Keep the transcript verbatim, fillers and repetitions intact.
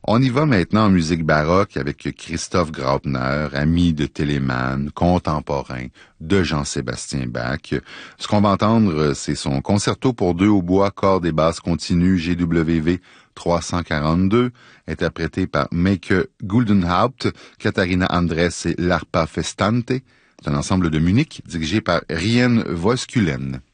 On y va maintenant en musique baroque avec Christoph Graupner, ami de Telemann, contemporain de Jean-Sébastien Bach. Ce qu'on va entendre, c'est son concerto pour deux hautbois, cordes et basses continues G W V trois cent quarante-deux, interprété par Meike Guldenhaupt, Katharina Andres et l'Arpa Festante. C'est un ensemble de Munich dirigé par Rien Voiskulen.